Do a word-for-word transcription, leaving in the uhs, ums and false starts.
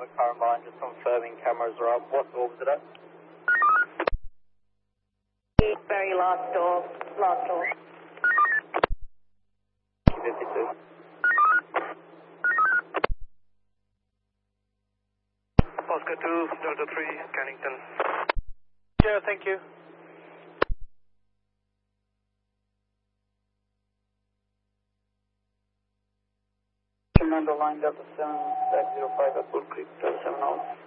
the current line, just confirming cameras are up. What door was it at? Very last door, last door. fifty-two. Oscar two, Delta three, Cannington. Yeah, thank you. Commander line Delta seven, back zero five at Bull Creek, Delta seven hours.